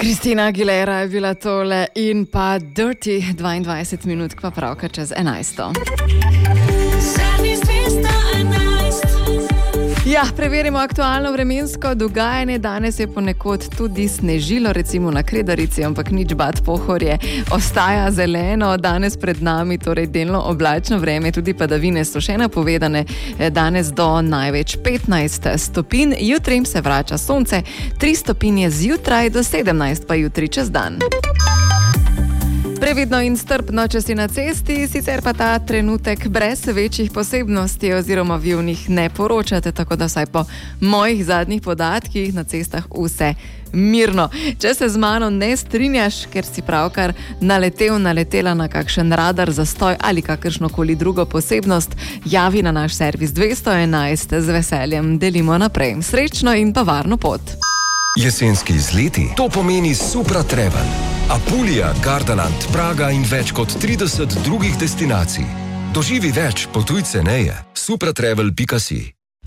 Christina Aguilera je bila tole in pa Dirty, 22 minut pa pravka čez 11. Ja, preverimo aktualno vremensko dogajanje. Danes je ponekod tudi snežilo, recimo na Kredarici, ampak nič bad Pohorje. Ostaja zeleno, danes pred nami, torej delno oblačno vreme, tudi padavine so še napovedane. Danes do največ 15 stopinj, jutri se vrača sonce, 3 stopinje zjutraj do 17 pa jutri čez dan. Previdno in strpno, če si na cesti, sicer pa ta trenutek brez večjih posebnosti oziroma vi v njih ne poročate, tako da vsaj po mojih zadnjih podatkih na cestah vse mirno. Če se z mano ne strinjaš, ker si pravkar naletela na kakšen radar zastoj ali kakršnokoli drugo posebnost, javi na naš servis 211, z veseljem delimo naprej. Srečno in pa varno pot. Jesenski izleti, to pomeni Supra Travel. Apulija, Gardaland, Praga in več kot 30 drugih destinacij. Doživi več, potuj ceneje. supratravel.si.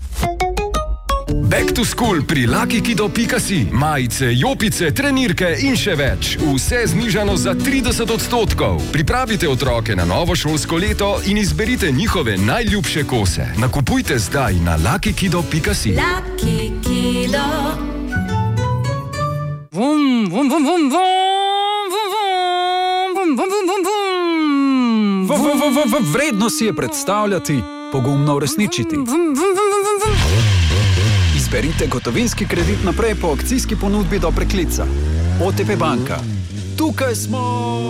Back to school pri LuckyKido.si. Majice, jopice, trenirke in še več. Vse znižano za 30%. Pripravite otroke na novo šolsko leto in izberite njihove najljubše kose. Nakupujte zdaj na LuckyKido.si. Lucky Kido. Vum, vum, vum, vum, vum. Vredno si je predstavljati, pogumno uresničiti. Izberite gotovinski kredit naprej po akcijski ponudbi do preklica. OTP banka. Tukaj smo!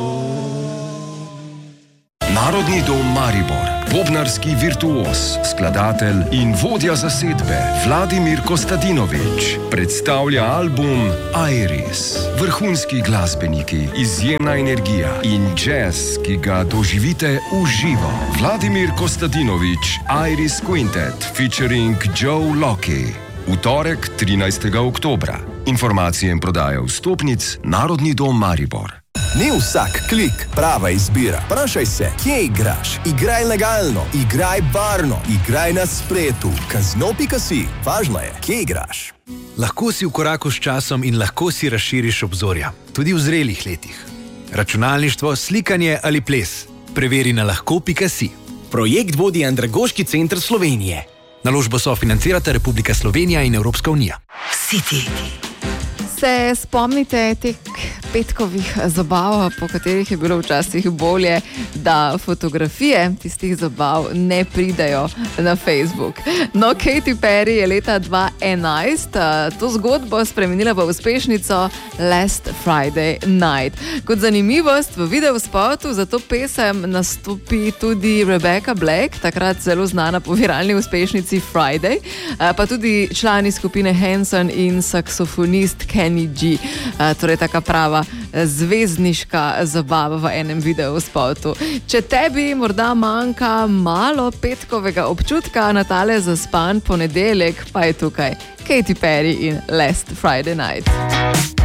Narodni dom Maribor, bobnarski virtuoz, skladatelj in vodja zasedbe Vladimir Kostadinović predstavlja album Iris. Vrhunski glasbeniki, izjemna energija in jazz, ki ga doživite v živo. Vladimir Kostadinović, Iris Quintet featuring Joe Locke. V torek 13. oktobra. Informacije in prodaja vstopnic Narodni dom Maribor. Ni vsak klik prava izbira. Vprašaj se, kje igraš? Igraj legalno, igraj varno, igraj na spletu. Kazino.si. Važno je, kje igraš. Lahko si v koraku s časom in lahko si razširiš obzorja, tudi v zrelih letih. Računalništvo, slikanje ali ples. Preveri na lahko.si. Projekt vodi Andragoški center Slovenije. Naložbo sofinancirata Republika Slovenija in Evropska unija. City. Se spomnite teh petkovih zabav, po katerih je bilo včasih bolje, da fotografije tistih zabav ne pridejo na Facebook. No, Katy Perry je leta 2011 to zgodbo spremenila v uspešnico Last Friday Night. Kot zanimivost, v videospotu za to pesem nastopi tudi Rebecca Black, takrat zelo znana po viralni uspešnici Friday, pa tudi člani skupine Hanson in saksofonist Kenny G. Torej taka prava zvezdniška zabava v enem videospotu. Če tebi morda manjka malo petkovega občutka na tale zaspan ponedeljek, pa je tukaj Katy Perry in Last Friday Night.